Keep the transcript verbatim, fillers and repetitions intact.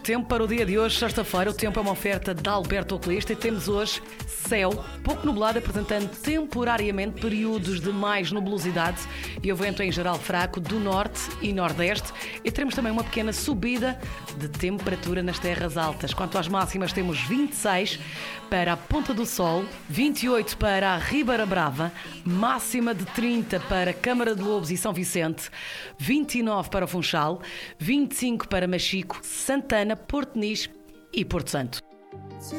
tempo para o dia de hoje, sexta-feira. O tempo é uma oferta da Alberto Oculista e temos hoje céu pouco nublado, apresentando temporariamente períodos de mais nebulosidade e o vento em geral fraco do norte e nordeste. E teremos também uma pequena subida de temperatura nas terras altas. Quanto às máximas, temos vinte e seis para a Ponta do Sol, vinte e oito para a Ribeira Brava, máxima de trinta para Câmara de Lobos e São Vicente, vinte e nove para o Funchal, vinte e cinco para Machico, Santana, Porto Nis e Porto Santo.